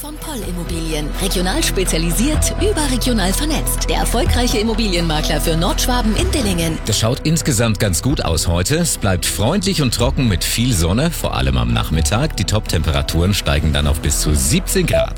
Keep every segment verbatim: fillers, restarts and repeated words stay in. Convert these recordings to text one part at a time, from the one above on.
Von Poll Immobilien. Regional spezialisiert, überregional vernetzt. Der erfolgreiche Immobilienmakler für Nordschwaben in Dillingen. Das schaut insgesamt ganz gut aus heute. Es bleibt freundlich und trocken mit viel Sonne, vor allem am Nachmittag. Die Top-Temperaturen steigen dann auf bis zu siebzehn Grad.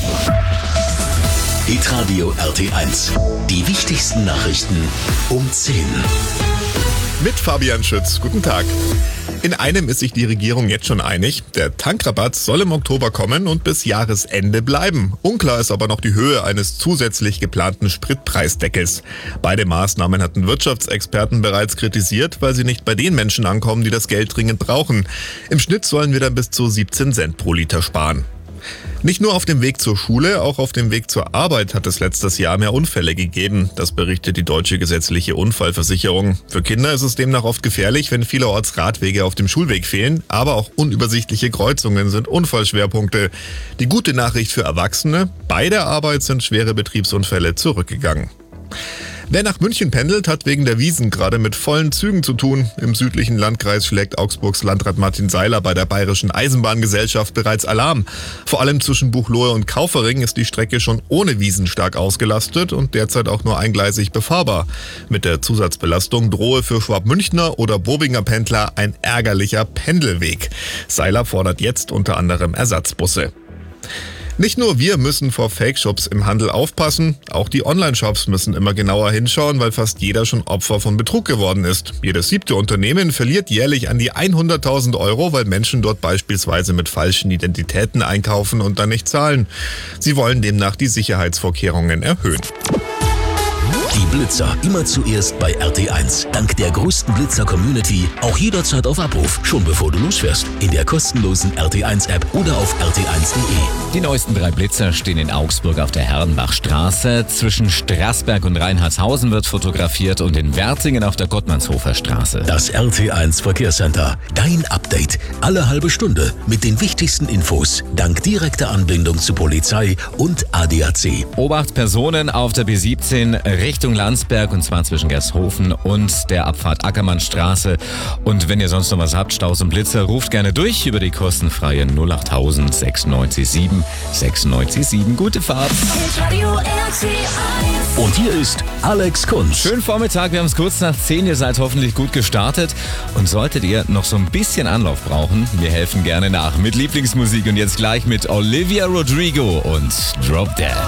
Hitradio R T eins. Die wichtigsten Nachrichten um zehn. Mit Fabian Schütz. Guten Tag. In einem ist sich die Regierung jetzt schon einig. Der Tankrabatt soll im Oktober kommen und bis Jahresende bleiben. Unklar ist aber noch die Höhe eines zusätzlich geplanten Spritpreisdeckels. Beide Maßnahmen hatten Wirtschaftsexperten bereits kritisiert, weil sie nicht bei den Menschen ankommen, die das Geld dringend brauchen. Im Schnitt sollen wir dann bis zu siebzehn Cent pro Liter sparen. Nicht nur auf dem Weg zur Schule, auch auf dem Weg zur Arbeit hat es letztes Jahr mehr Unfälle gegeben. Das berichtet die Deutsche Gesetzliche Unfallversicherung. Für Kinder ist es demnach oft gefährlich, wenn vielerorts Radwege auf dem Schulweg fehlen. Aber auch unübersichtliche Kreuzungen sind Unfallschwerpunkte. Die gute Nachricht für Erwachsene: bei der Arbeit sind schwere Betriebsunfälle zurückgegangen. Wer nach München pendelt, hat wegen der Wiesn gerade mit vollen Zügen zu tun. Im südlichen Landkreis schlägt Augsburgs Landrat Martin Seiler bei der Bayerischen Eisenbahngesellschaft bereits Alarm. Vor allem zwischen Buchloe und Kaufering ist die Strecke schon ohne Wiesn stark ausgelastet und derzeit auch nur eingleisig befahrbar. Mit der Zusatzbelastung drohe für Schwabmünchner oder Bobinger Pendler ein ärgerlicher Pendelweg. Seiler fordert jetzt unter anderem Ersatzbusse. Nicht nur wir müssen vor Fake-Shops im Handel aufpassen, auch die Online-Shops müssen immer genauer hinschauen, weil fast jeder schon Opfer von Betrug geworden ist. Jedes siebte Unternehmen verliert jährlich an die hunderttausend Euro, weil Menschen dort beispielsweise mit falschen Identitäten einkaufen und dann nicht zahlen. Sie wollen demnach die Sicherheitsvorkehrungen erhöhen. Die Blitzer immer zuerst bei R T eins. Dank der größten Blitzer-Community auch jederzeit auf Abruf, schon bevor du losfährst. In der kostenlosen R T eins App oder auf R T eins Punkt de. Die neuesten drei Blitzer stehen in Augsburg auf der Herrenbachstraße. Zwischen Straßberg und Reinhardshausen wird fotografiert und in Wertingen auf der Gottmannshofer Straße. Das R T eins Verkehrscenter. Dein Update. Alle halbe Stunde mit den wichtigsten Infos. Dank direkter Anbindung zu Polizei und A D A C. Obacht Personen auf der B siebzehn Richtung Landsberg, und zwar zwischen Gershofen und der Abfahrt Ackermannstraße. Und wenn ihr sonst noch was habt, Staus und Blitzer, ruft gerne durch über die kostenfreie null achttausend sechsundneunzig sieben sechsundneunzig sieben. Gute Fahrt. Und hier ist Alex Kunz. Schönen Vormittag, wir haben es kurz nach zehn. Ihr seid hoffentlich gut gestartet. Und solltet ihr noch so ein bisschen Anlauf brauchen, wir helfen gerne nach mit Lieblingsmusik. Und jetzt gleich mit Olivia Rodrigo und Drop Dead.